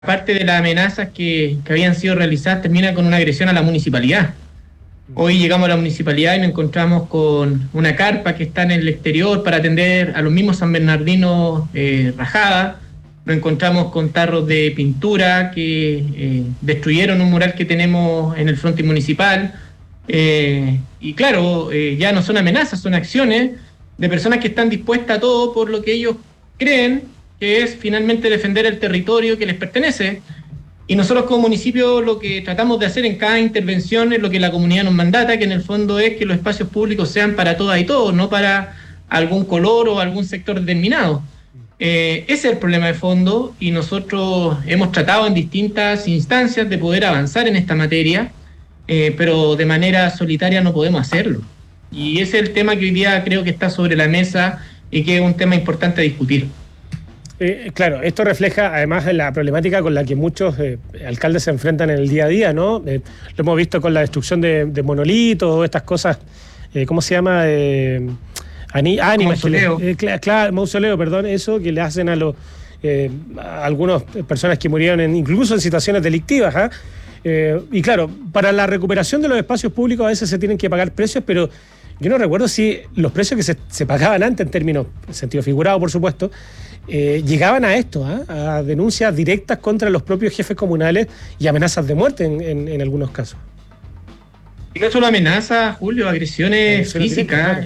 parte de las amenazas que habían sido realizadas termina con una agresión a la municipalidad. Hoy llegamos a la municipalidad y nos encontramos con una carpa que está en el exterior para atender a los mismos sanbernardinos rajadas. Nos encontramos con tarros de pintura que destruyeron un mural que tenemos en el frontis municipal. Y claro, ya no son amenazas, son acciones de personas que están dispuestas a todo por lo que ellos creen que es finalmente defender el territorio que les pertenece. Y nosotros como municipio lo que tratamos de hacer en cada intervención es lo que la comunidad nos mandata, que en el fondo es que los espacios públicos sean para todas y todos, no para algún color o algún sector determinado. Ese es el problema de fondo, y nosotros hemos tratado en distintas instancias de poder avanzar en esta materia, pero de manera solitaria no podemos hacerlo. Y ese es el tema que hoy día creo que está sobre la mesa y que es un tema importante a discutir. Claro, esto refleja además la problemática con la que muchos alcaldes se enfrentan en el día a día, ¿no? Lo hemos visto con la destrucción de monolitos, estas cosas, ¿cómo se llama? Mausoleo. Claro, mausoleo, perdón, eso que le hacen a algunas personas que murieron incluso en situaciones delictivas, ¿ah? Y claro, para la recuperación de los espacios públicos a veces se tienen que pagar precios, pero yo no recuerdo si los precios que se pagaban antes, en términos, en sentido figurado, por supuesto, llegaban a esto, a denuncias directas contra los propios jefes comunales y amenazas de muerte en algunos casos. Y no solo amenazas, Julio, agresiones físicas.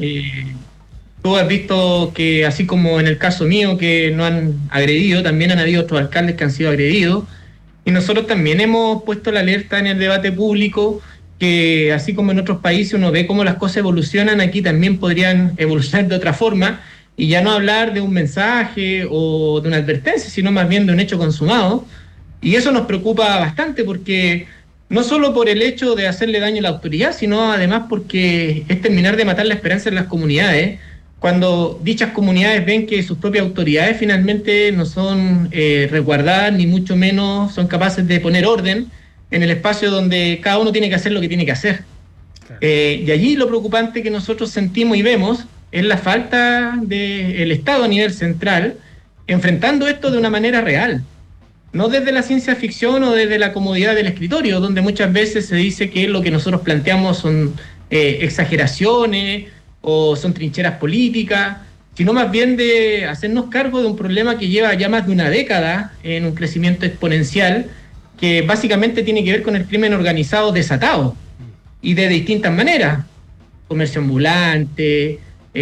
Tú has visto que, así como en el caso mío, que no han agredido, también han habido otros alcaldes que han sido agredidos. Y nosotros también hemos puesto la alerta en el debate público, que así como en otros países uno ve cómo las cosas evolucionan, aquí también podrían evolucionar de otra forma, y ya no hablar de un mensaje o de una advertencia, sino más bien de un hecho consumado. Y eso nos preocupa bastante, porque no solo por el hecho de hacerle daño a la autoridad, sino además porque es terminar de matar la esperanza en las comunidades, cuando dichas comunidades ven que sus propias autoridades finalmente no son resguardadas, ni mucho menos son capaces de poner orden en el espacio donde cada uno tiene que hacer lo que tiene que hacer. Claro. Y allí lo preocupante que nosotros sentimos y vemos es la falta del Estado a nivel central enfrentando esto de una manera real, no desde la ciencia ficción o desde la comodidad del escritorio, donde muchas veces se dice que lo que nosotros planteamos son exageraciones o son trincheras políticas, sino más bien de hacernos cargo de un problema que lleva ya más de una década en un crecimiento exponencial, que básicamente tiene que ver con el crimen organizado desatado y de distintas maneras: comercio ambulante,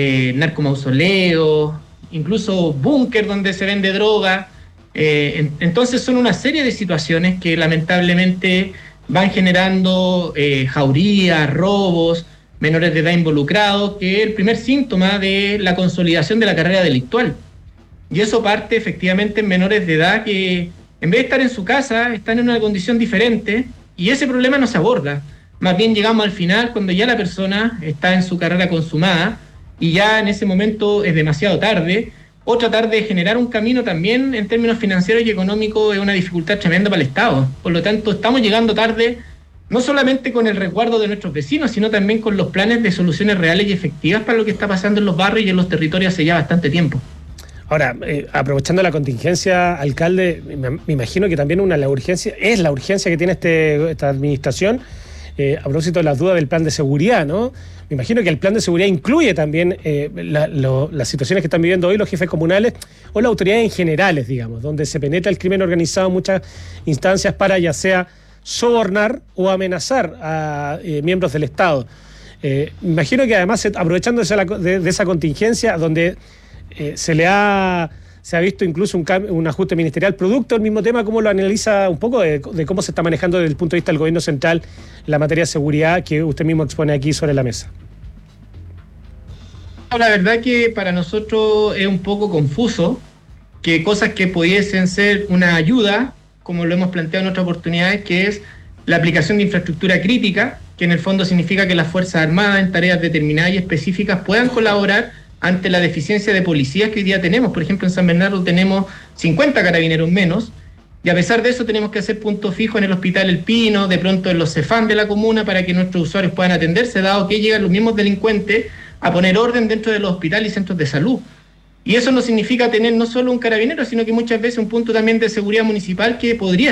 narcomausoleo, incluso búnker donde se vende droga. Entonces son una serie de situaciones que lamentablemente van generando jaurías, robos, menores de edad involucrados, que es el primer síntoma de la consolidación de la carrera delictual. Y eso parte efectivamente en menores de edad que, en vez de estar en su casa, están en una condición diferente, y ese problema no se aborda. Más bien llegamos al final, cuando ya la persona está en su carrera consumada, y ya en ese momento es demasiado tarde, o tratar de generar un camino también en términos financieros y económicos es una dificultad tremenda para el Estado. Por lo tanto, estamos llegando tarde, no solamente con el resguardo de nuestros vecinos, sino también con los planes de soluciones reales y efectivas para lo que está pasando en los barrios y en los territorios hace ya bastante tiempo. Ahora, aprovechando la contingencia, alcalde, me imagino que también la urgencia que tiene esta administración, a propósito de las dudas del plan de seguridad, ¿no? Me imagino que el plan de seguridad incluye también las situaciones que están viviendo hoy los jefes comunales o las autoridades en generales, digamos, donde se penetra el crimen organizado en muchas instancias para ya sea sobornar o amenazar a miembros del Estado. Me imagino que además, aprovechando de esa contingencia, donde se ha visto incluso un ajuste ministerial producto del mismo tema, ¿cómo lo analiza un poco de cómo se está manejando desde el punto de vista del gobierno central la materia de seguridad que usted mismo expone aquí sobre la mesa? La verdad que para nosotros es un poco confuso que cosas que pudiesen ser una ayuda, como lo hemos planteado en otras oportunidades, que es la aplicación de infraestructura crítica, que en el fondo significa que las Fuerzas Armadas en tareas determinadas y específicas puedan colaborar ante la deficiencia de policías que hoy día tenemos. Por ejemplo, en San Bernardo tenemos 50 carabineros menos, y a pesar de eso tenemos que hacer punto fijo en el Hospital El Pino, de pronto en los CEFAM de la comuna, para que nuestros usuarios puedan atenderse, dado que llegan los mismos delincuentes a poner orden dentro de los hospitales y centros de salud. Y eso no significa tener no solo un carabinero, sino que muchas veces un punto también de seguridad municipal que podría